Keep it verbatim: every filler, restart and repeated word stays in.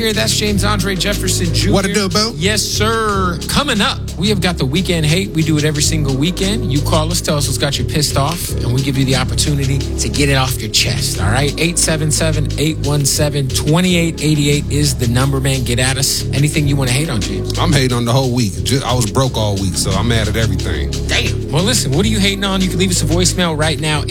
here. That's James Andre Jefferson Junior What it do, Bo? Yes, sir. Coming up, we have got the Weekend Hate. We do it every single weekend. You call us, tell us what's got you pissed off, and we give you the opportunity to get it off your chest, all right? eight seven seven, eight one seven, two eight eight eight is the number, man. Get at us. Anything you want to hate on, James? I'm hating on the whole week. Just, I was broke all week, so I'm mad at everything. Damn. Well, listen, what are you hating on? You can leave us a voicemail right now,